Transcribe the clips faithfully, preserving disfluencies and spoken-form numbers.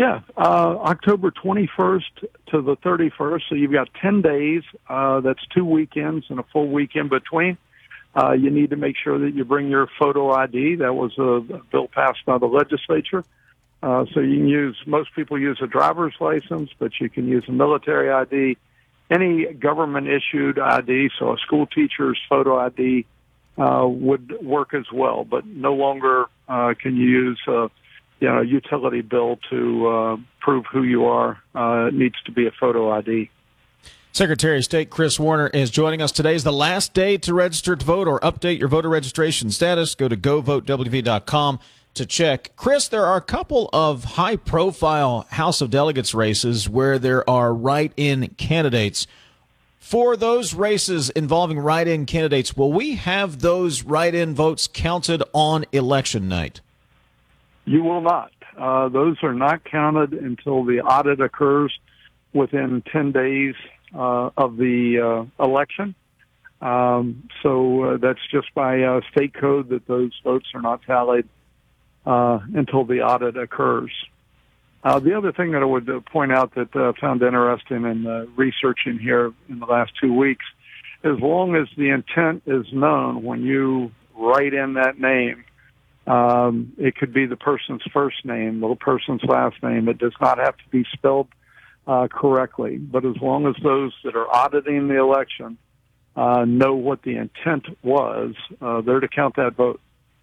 Yeah, uh, October twenty-first to the thirty-first, so you've got ten days. Uh, that's two weekends and a full week in between. Uh, you need to make sure that you bring your photo I D. That was a bill passed by the legislature. Uh, so you can use, most people use a driver's license, but you can use a military I D, any government-issued I D, so a school teacher's photo I D uh, would work as well, but no longer uh, can you use a you know, utility bill to uh, prove who you are. Uh, it needs to be a photo I D. Secretary of State Chris Warner is joining us today. Is the last day to register to vote or update your voter registration status. Go to go vote w v dot com to check. Chris, there are a couple of high-profile House of Delegates races where there are write-in candidates. For those races involving write-in candidates, will we have those write-in votes counted on election night? You will not. Uh, those are not counted until the audit occurs within ten days uh, of the uh, election. Um, so uh, that's just by uh, state code that those votes are not tallied uh, until the audit occurs. Uh, the other thing that I would uh, point out that I uh, found interesting in uh, researching here in the last two weeks, as long as the intent is known when you write in that name, Um, it could be the person's first name, the person's last name. It does not have to be spelled uh, correctly. But as long as those that are auditing the election uh, know what the intent was, uh, they're to count that vote.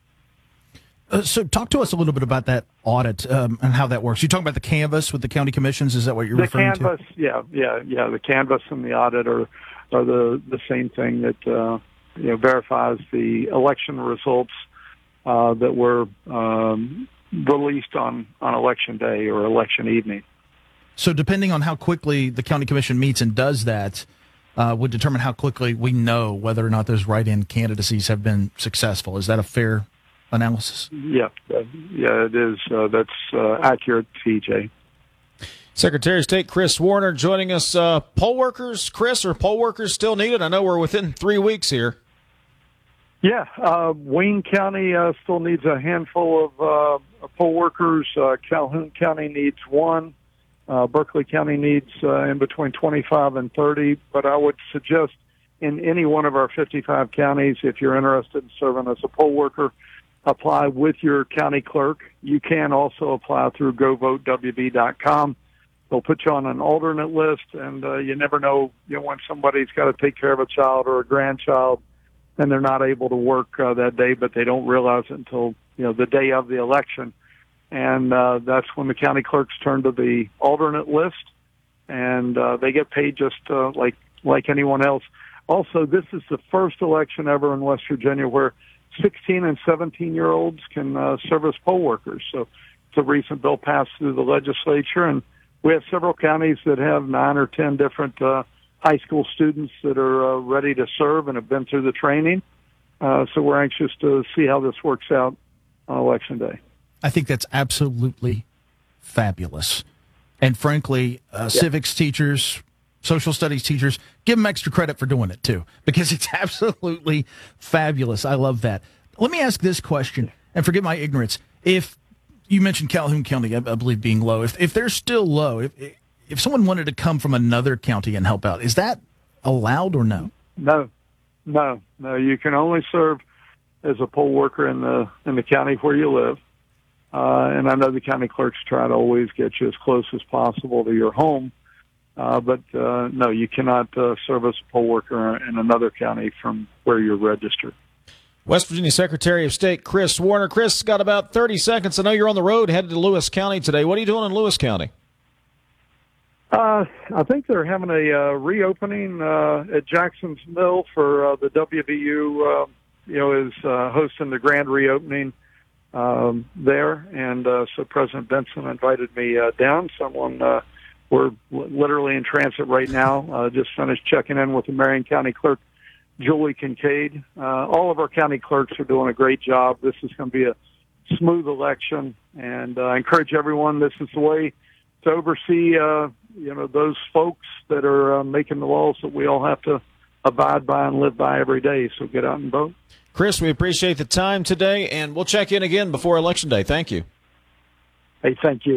Uh, so talk to us a little bit about that audit um, and how that works. You talking about the canvas with the county commissions? Is that what you're the referring canvas, to? Yeah, yeah, yeah. The canvas and the audit are, are the, the same thing that uh, you know verifies the election results Uh, that were um, released on, on election day or election evening. So depending on how quickly the county commission meets and does that, uh, would determine how quickly we know whether or not those write-in candidacies have been successful. Is that a fair analysis? Yeah, uh, yeah, it is. Uh, that's uh, accurate, T J. Secretary of State Chris Warner joining us. Uh, poll workers, Chris, are poll workers still needed? I know we're within three weeks here. Yeah, uh, Wayne County uh, still needs a handful of uh, poll workers. Uh, Calhoun County needs one. Uh, Berkeley County needs uh, in between twenty-five and thirty. But I would suggest in any one of our fifty-five counties, if you're interested in serving as a poll worker, apply with your county clerk. You can also apply through go vote w v dot com. They'll put you on an alternate list, and uh, you never know, you know when somebody's got to take care of a child or a grandchild, and they're not able to work uh, that day, but they don't realize it until, you know, the day of the election. And uh, that's when the county clerks turn to the alternate list, and uh, they get paid just uh, like like anyone else. Also, this is the first election ever in West Virginia where sixteen and seventeen-year-olds can uh, serve as poll workers. So it's a recent bill passed through the legislature, and we have several counties that have nine or ten different uh high school students that are uh, ready to serve and have been through the training. Uh, so we're anxious to see how this works out on Election Day. I think that's absolutely fabulous. And frankly, uh, yeah. civics teachers, social studies teachers, give them extra credit for doing it too, because it's absolutely fabulous. I love that. Let me ask this question, and forgive my ignorance. If you mentioned Calhoun County, I, I believe, being low, if, if they're still low, if, If someone wanted to come from another county and help out, is that allowed or no? No, no, no. You can only serve as a poll worker in the in the county where you live. Uh, and I know the county clerks try to always get you as close as possible to your home. Uh, but uh, no, you cannot uh, serve as a poll worker in another county from where you're registered. West Virginia Secretary of State Chris Warner. Chris, got about thirty seconds. I know you're on the road headed to Lewis County today. What are you doing in Lewis County? Uh, I think they're having a uh, reopening uh, at Jackson's Mill for uh, the W V U. Uh, you know, is uh, hosting the grand reopening um, there, and uh, so President Benson invited me uh, down. Someone uh, we're literally in transit right now. Uh, just finished checking in with the Marion County Clerk, Julie Kincaid. Uh, all of our county clerks are doing a great job. This is going to be a smooth election, and uh, I encourage everyone. This is the way to oversee, uh, you know, those folks that are uh, making the laws that we all have to abide by and live by every day. So get out and vote. Chris, we appreciate the time today, and we'll check in again before Election Day. Thank you. Hey, thank you.